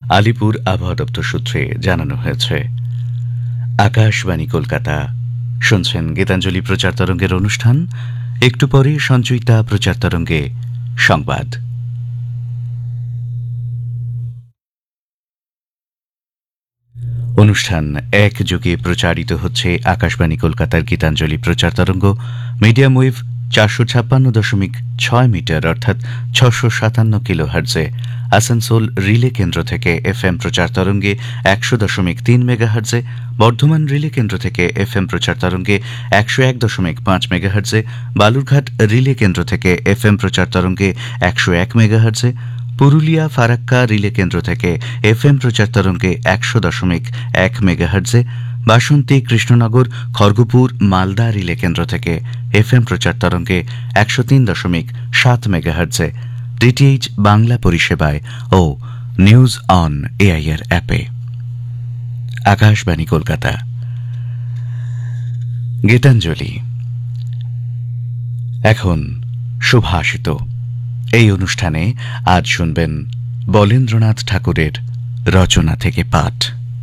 আলিপুর আবহাওয়া দপ্তর সূত্রে জানানো হয়েছে। আকাশবাণী কলকাতা, শুনছেন গীতাঞ্জলি প্রচার তরঙ্গের অনুষ্ঠান। একটু পরে সঞ্চয়িতা প্রচার তরঙ্গে সংবাদ। অনুষ্ঠান একযোগে প্রচারিত হচ্ছে আকাশবাণী কলকাতার গীতাঞ্জলি প্রচার তরঙ্গ, মিডিয়াম ওয়েভ 456.6 মিটার অর্থাৎ 657 কিলোহার্টজে, আসানসোল রিলে কেন্দ্র থেকে এফএম প্রচার তরঙ্গে 100.3 মেগাহার্টজে, বর্ধমান রিলে কেন্দ্র থেকে এফএম প্রচার তরঙ্গে 101.5 মেগাহার্টজে, বালুরঘাট রিলে কেন্দ্র থেকে এফএম প্রচার তরঙ্গে 101 মেগাহার্টজে, পুরুলিয়া ফারাক্কা রিলে কেন্দ্র থেকে এফএম প্রচার তরঙ্গে 100.1 মেগাহার্টজে, বাসন্তী কৃষ্ণনগর খড়গপুর মালদা রিলে কেন্দ্র থেকে এফএম প্রচার তরঙ্গে 103.7 মেগাহার্টজে, ডিটিএইচ বাংলা পরিষেবায় ও নিউজ অন এআইআর অ্যাপে। আকাশবাণী কলকাতা, গীতাঞ্জলি। এখন সুভাষিত। এই অনুষ্ঠানে আজ শুনবেন বলেন্দ্রনাথ ঠাকুরের রচনা থেকে পাঠ।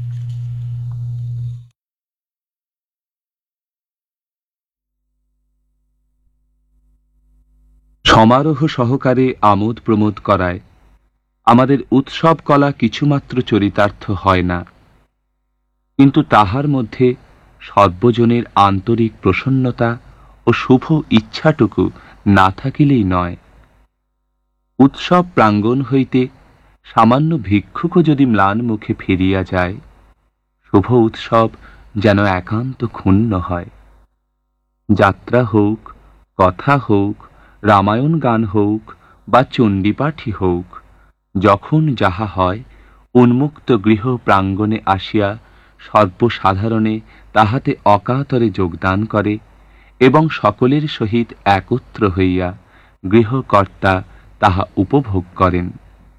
সমারোহ সহকারে আমোদ প্রমোদ করায় আমাদের উৎসব কলা কিছুমাত্র চরিতার্থ হয় না, কিন্তু তাহার মধ্যে সর্বজনের আন্তরিক প্রসন্নতা ও শুভ ইচ্ছাটুকু না থাকিলেই নয়। উৎসব প্রাঙ্গণ হইতে সামান্য ভিক্ষুকও যদি ম্লান মুখে ফিরিয়া যায়, শুভ উৎসব যেন একান্ত ক্ষুণ্ণ হয়। যাত্রা হোক, কথা হোক, রামায়ণ গান হোক বা চণ্ডীপাঠই হোক, যখন যাহা হয় উন্মুক্ত গৃহ প্রাঙ্গণে আসিয়া সর্বসাধারণে তাহাতে অকাতরে যোগদান করে এবং সকলের সহিত একত্র হইয়া গৃহকর্তা তাহা উপভোগ করেন।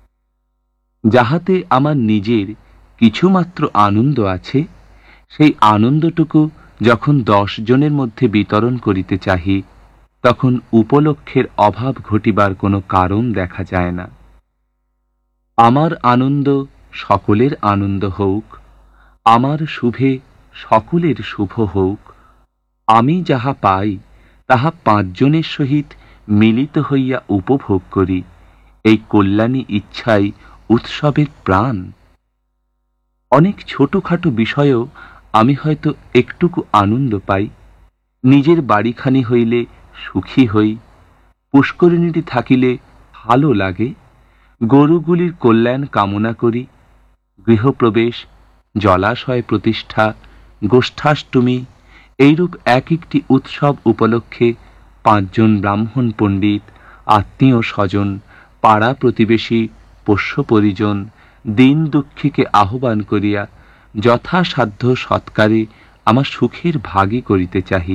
যাহাতে আমার নিজের কিছুমাত্র আনন্দ আছে, সেই আনন্দটুকু যখন 10 জনের মধ্যে বিতরণ করিতে চাহি, তখন উপলক্ষের অভাব ঘটিবার কোনো কারণ দেখা যায় না। আমার আনন্দ সকলের আনন্দ হোক, আমার শুভে সকলের শুভ হোক, আমি যাহা পাই তাহা 5 জনের সহিত মিলিত হইয়া উপভোগ করি, এই কল্যাণী ইচ্ছাই উৎসবের প্রাণ। অনেক ছোটখাটো বিষয়েও আমি হয়তো একটুকু আনন্দ পাই। নিজের বাড়িখানি হইলে সুখী হই, পুষ্করিণীটি থাকিলে ভালো লাগে, গরুগুলির কল্যাণ কামনা করি, গৃহপ্রবেশ, জলাশয় প্রতিষ্ঠা, গোষ্ঠাষ্টমী, এইরূপ এক একটি উৎসব উপলক্ষে 5 জন ব্রাহ্মণ পণ্ডিত, আত্মীয় স্বজন, পাড়া প্রতিবেশী, পোষ্য পরিজন, দিন দুঃখীকে আহ্বান করিয়া যথাসাধ্য সৎকারে আমার সুখের ভাগী করিতে চাহি।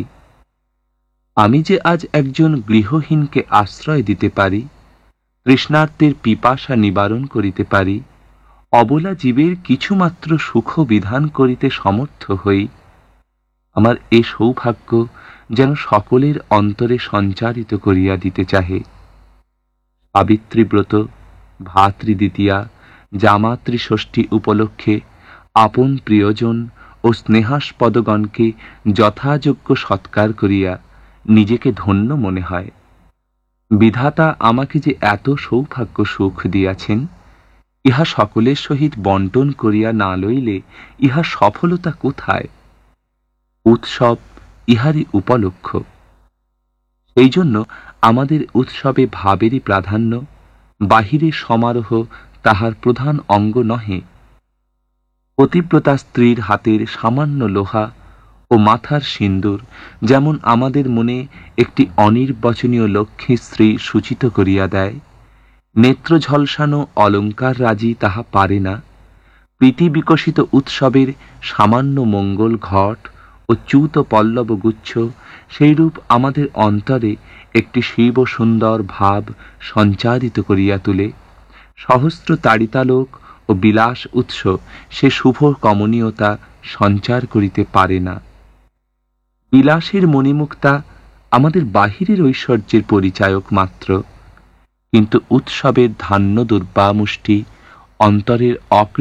আমি যে আজ একজন গৃহহীনকে আশ্রয় দিতে পারি, তৃষ্ণার্তের পিপাসা নিবারণ করিতে পারি, অবলা জীবের কিছুমাত্র সুখ বিধান করিতে সমর্থ হই, আমার এ সৌভাগ্য যেন সকলের অন্তরে সঞ্চারিত করিয়া দিতে চাহে। সাবিত্রীব্রত, ভাতৃদ্বিতীয়া, জামাতৃ ষষ্ঠী উপলক্ষে আপন প্রিয়জন ও স্নেহাস্পদগণকে যথাযোগ্য সৎকার করিয়া নিজেকে ধন্য মনে হয়। বিধাতা আমাকে যে এত সৌভাগ্য সুখ দিয়াছেন, ইহা সকলের সহিত বন্টন করিয়া না লইলে ইহা সফলতা কোথায়? উৎসব ইহারই উপলক্ষ। এই জন্য আমাদের উৎসবে ভাবেরই প্রাধান্য, বাহিরের সমারোহ তাহার প্রধান অঙ্গ নহে। পতিব্রতা স্ত্রীর হাতের সামান্য লোহা ও মাথার সিন্দুর যেমন আমাদের মনে একটি অনির্বচনীয় লক্ষ্মীশ্রী সূচিত করিয়া দেয়, নেত্র ঝলসানো অলঙ্কার রাজি তাহা পারে না। প্রীতি বিকশিত উৎসবের সামান্য মঙ্গল ঘট ও চ্যুত পল্লব গুচ্ছ সেইরূপ আমাদের অন্তরে একটি শিব সুন্দর ভাব সঞ্চারিত করিয়া তুলে। সহস্র তাড়িতালোক ও বিলাস উৎস সে শুভ কমনীয়তা সঞ্চার করিতে পারে না। বিলাসের মণিমুক্তা আমাদের বাহিরের ঐশ্বর্যের পরিচায়ক মাত্র, কিন্তু উৎসবের ধান্য দুর্বামুষ্টি অন্তরের